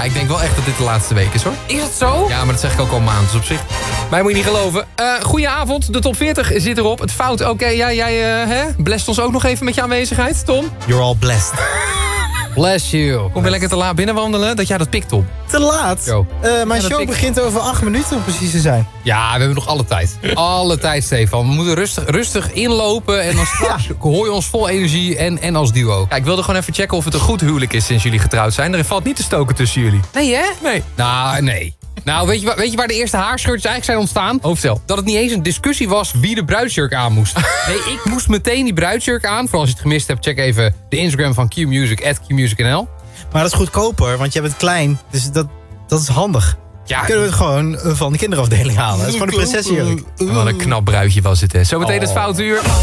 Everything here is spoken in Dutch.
ik denk wel echt dat dit de laatste week is, hoor. Is het zo? Ja, maar dat zeg ik ook al maanden, dus op zich. Mij moet je niet geloven. Goedenavond, de top 40 zit erop. Het fout, oké, jij blest ons ook nog even met je aanwezigheid, Tom? You're all blessed. Bless you. Kom weer lekker te laat binnenwandelen, dat jij dat pikt, Tom. Te laat. Zo. Mijn show begint over 8 minuten om precies te zijn. Ja, we hebben nog alle tijd. Alle tijd, Stefan. We moeten rustig inlopen en dan straks hoor je ons vol energie en als duo. Ja, ik wilde gewoon even checken of het een goed huwelijk is sinds jullie getrouwd zijn. Er valt niet te stoken tussen jullie. Nee, hè? Nee. Nou, nee. Nou, weet je waar de eerste haarscheurtjes eigenlijk zijn ontstaan? Oh, vertel. Dat het niet eens een discussie was wie de bruidsjurk aan moest. Nee, ik moest meteen die bruidsjurk aan. Vooral als je het gemist hebt, check even de Instagram van Q-Music, @QMusicNL. Maar dat is goedkoper, want jij bent klein. Dus dat is handig. Ja, Kunnen we het gewoon van de kinderafdeling halen. Dat is gewoon een prinsessenjurk. Wat een knap bruidje was het, hè. Zometeen het foute uur.